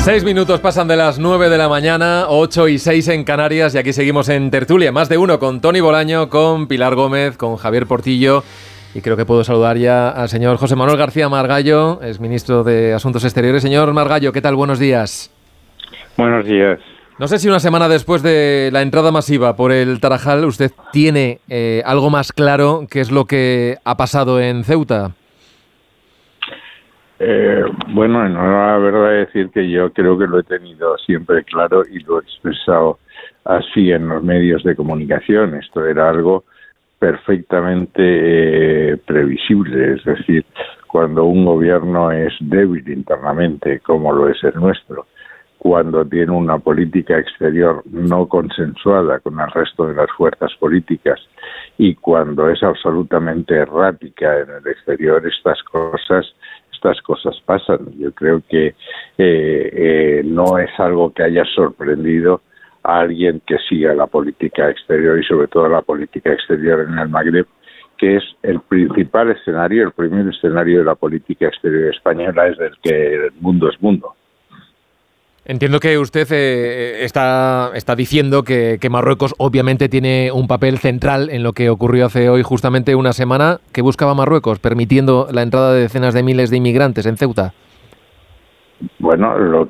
6 minutos pasan de las 9 de la mañana, 8:06 en Canarias, y aquí seguimos en tertulia, más de uno, con Toni Bolaño, con Pilar Gómez, con Javier Portillo, y creo que puedo saludar ya al señor José Manuel García Margallo, es ministro de Asuntos Exteriores. Señor Margallo, ¿qué tal? Buenos días. Buenos días. No sé si una semana después de la entrada masiva por el Tarajal, usted tiene algo más claro qué es lo que ha pasado en Ceuta. Bueno, no la verdad es decir que yo creo que lo he tenido siempre claro y lo he expresado así en los medios de comunicación. Esto era algo perfectamente previsible, es decir, cuando un gobierno es débil internamente, como lo es el nuestro, cuando tiene una política exterior no consensuada con el resto de las fuerzas políticas y cuando es absolutamente errática en el exterior, estas cosas pasan. Yo creo que no es algo que haya sorprendido a alguien que siga la política exterior y sobre todo la política exterior en el Magreb, que es el principal escenario, el primer escenario de la política exterior española, es del que el mundo es mundo. Entiendo que usted está diciendo que Marruecos obviamente tiene un papel central en lo que ocurrió hace hoy justamente una semana. ¿Qué buscaba Marruecos permitiendo la entrada de decenas de miles de inmigrantes en Ceuta? Bueno, lo